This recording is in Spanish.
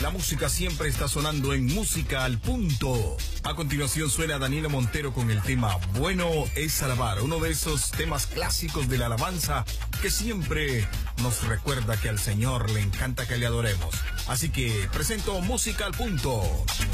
La música siempre está sonando en Música al Punto. A continuación suena Daniela Montero con el tema Bueno es Alabar, uno de esos temas clásicos de la alabanza que siempre nos recuerda que al Señor le encanta que le adoremos. Así que presento Música al Punto.